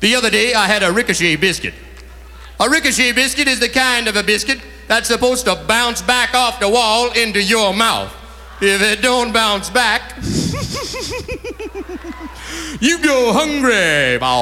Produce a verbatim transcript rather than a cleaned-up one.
The other day I had a ricochet biscuit. A ricochet biscuit is the kind of a biscuit that's supposed to bounce back off the wall into your mouth. If it don't bounce back, you go hungry.